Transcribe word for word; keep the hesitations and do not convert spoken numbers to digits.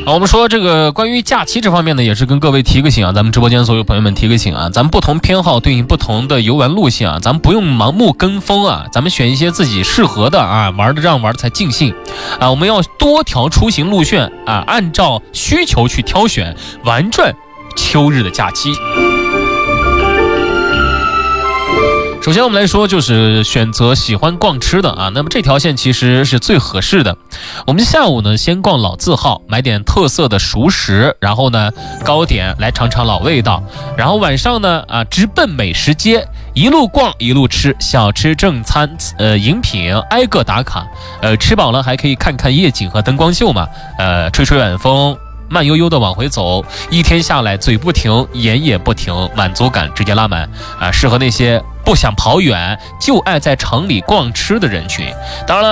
啊，我们说这个关于假期这方面呢，也是跟各位提个醒啊，咱们直播间所有朋友们提个醒啊，咱们不同偏好对应不同的游玩路线啊，咱们不用盲目跟风啊，咱们选一些自己适合的啊，玩的这样玩才尽兴啊，我们要多条出行路线啊，按照需求去挑选，玩转秋日的假期。首先我们来说就是选择喜欢逛吃的啊，那么这条线其实是最合适的。我们下午呢先逛老字号，买点特色的熟食，然后呢糕点来尝尝老味道，然后晚上呢啊直奔美食街，一路逛一路吃，小吃正餐呃饮品挨个打卡，呃吃饱了还可以看看夜景和灯光秀嘛，呃吹吹晚风，慢悠悠的往回走，一天下来嘴不停眼也不停，满足感直接拉满啊，适合那些不想跑远就爱在城里逛吃的人群。当然了